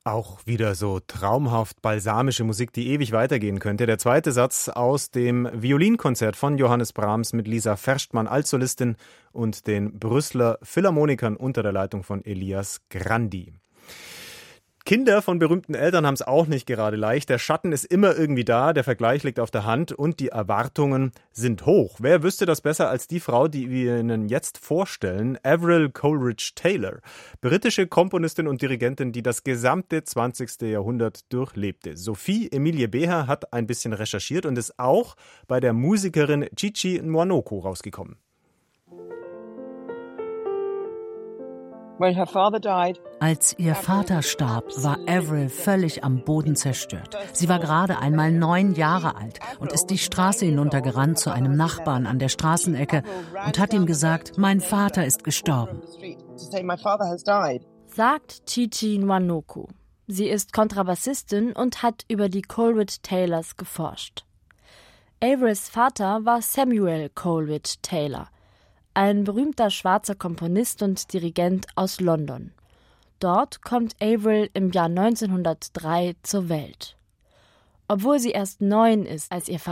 Auch wieder so traumhaft balsamische Musik, die ewig weitergehen könnte. Der zweite Satz aus dem Violinkonzert von Johannes Brahms mit Lisa Ferstmann als Solistin und den Brüsseler Philharmonikern unter der Leitung von Elias Grandi. Kinder von berühmten Eltern haben es auch nicht gerade leicht. Der Schatten ist immer irgendwie da, der Vergleich liegt auf der Hand und die Erwartungen sind hoch. Wer wüsste das besser als die Frau, die wir Ihnen jetzt vorstellen? Avril Coleridge-Taylor, britische Komponistin und Dirigentin, die das gesamte 20. Jahrhundert durchlebte. Sophie Emilie Beher hat ein bisschen recherchiert und ist auch bei der Musikerin Chichi Nwanoko rausgekommen. Als ihr Vater starb, war Avril völlig am Boden zerstört. Sie war gerade einmal 9 Jahre alt und ist die Straße hinuntergerannt zu einem Nachbarn an der Straßenecke und hat ihm gesagt, mein Vater ist gestorben. Sagt Chichi Nwanoko. Sie ist Kontrabassistin und hat über die Coleridge-Taylors geforscht. Avrils Vater war Samuel Coleridge-Taylor, ein berühmter schwarzer Komponist und Dirigent aus London. Dort kommt Avril im Jahr 1903 zur Welt. Obwohl sie erst 9 ist, als ihr Vater